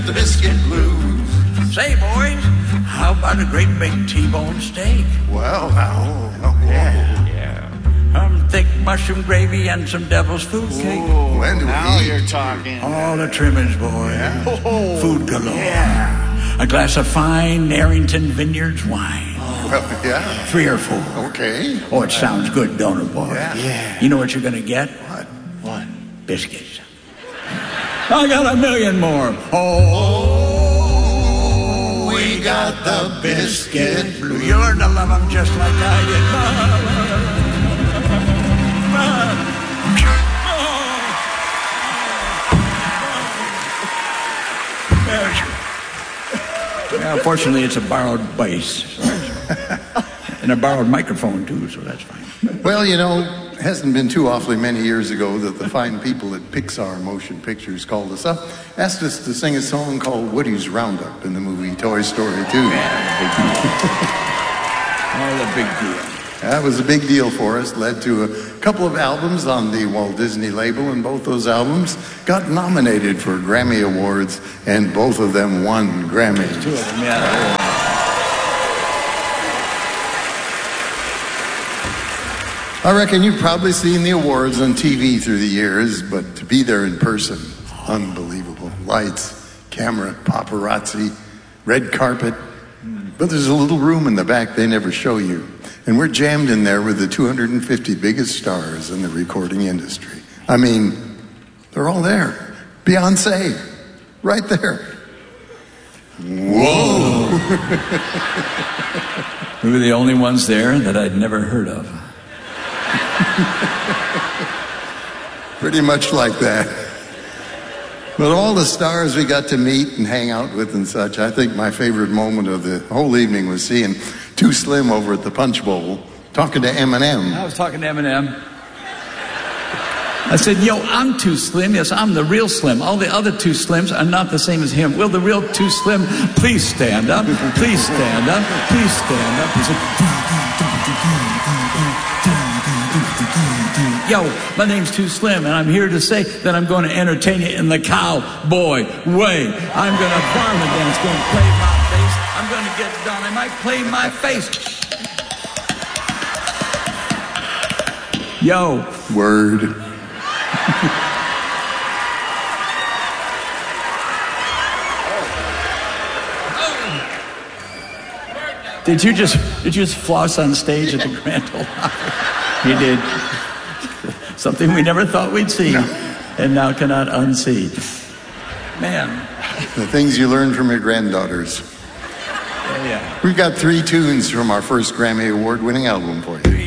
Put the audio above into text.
The biscuit blues. Say, boys, how about a great big T-bone steak? Well, Yeah. Thick mushroom gravy and some devil's food cake. When do we Now eat? you're talking. All the trimmings, boy. Yeah. Food galore. A glass of fine Arrington Vineyards wine. Well, yeah. 3 or 4. Okay. Oh, it sounds good, don't it, boy? Yeah. You know what you're going to get? What? Biscuits. I got a million more. Oh, we got the biscuit blues. You learn to love them just like I did. Yeah, fortunately, it's a borrowed bass. And a borrowed microphone, too, so that's fine. Well, you know, it hasn't been too awfully many years ago that the fine people at Pixar Motion Pictures called us up, asked us to sing a song called Woody's Roundup in the movie Toy Story 2. Oh, the big deal. That was a big deal for us, led to a couple of albums on the Walt Disney label, and both those albums got nominated for Grammy Awards, and both of them won Grammys. 2 of them, yeah. I reckon you've probably seen the awards on TV through the years, but to be there in person, unbelievable. Lights, camera, paparazzi, red carpet. But there's a little room in the back they never show you. And we're jammed in there with the 250 biggest stars in the recording industry. I mean, they're all there. Beyonce, right there. Whoa! We were the only ones there that I'd never heard of. Pretty much like that. But all the stars we got to meet and hang out with and such, I think my favorite moment of the whole evening was seeing Too Slim over at the Punch Bowl talking to Eminem. I was talking to Eminem. I said, yo, I'm Too Slim. Yes, I'm the real Slim. All the other Too Slims are not the same as him. Will the real Too Slim please stand up? Please stand up. Please stand up. He said, yo, my name's Too Slim, and I'm here to say that I'm going to entertain you in the cowboy way. I'm going to barman dance, going to play my bass. I'm going to get down. I might play my face. Yo. Word. Did you just floss on stage at the Grand Ole Opry? You did. Something we never thought we'd see, and now cannot unsee. Man. The things you learn from your granddaughters. Yeah. We've got 3 tunes from our first Grammy Award-winning album for you.